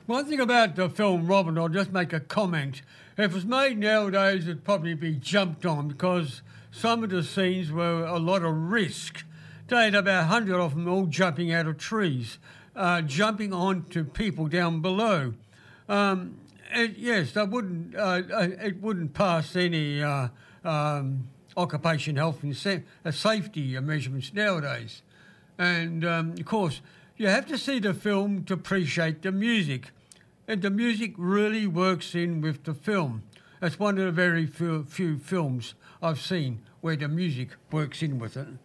One thing about the film Robin, I'll just make a comment. If it was made nowadays, it'd probably be jumped on because some of the scenes were a lot of risk. They had about 100 of them all jumping out of trees, jumping onto people down below. Yes, they wouldn't. It wouldn't pass any occupation health and safety measurements nowadays. And of course, you have to see the film to appreciate the music, and the music really works in with the film. That's one of the very few films I've seen where the music works in with it.